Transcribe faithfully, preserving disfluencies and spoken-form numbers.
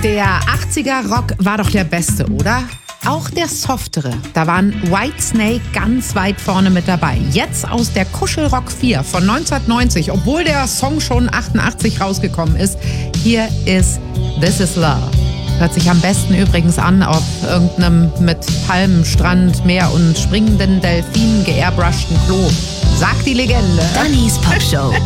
Der achtziger-Rock war doch der beste, oder? Auch der softere. Da waren Whitesnake ganz weit vorne mit dabei. Jetzt aus der Kuschelrock vier von neunzehnhundertneunzig, obwohl der Song schon achtundachtzig rausgekommen ist. Hier ist This Is Love. Hört sich am besten übrigens an auf irgendeinem mit Palmen, Strand, Meer und springenden Delfinen geairbrushten Klo. Sagt die Legende. Dannys Pop Show.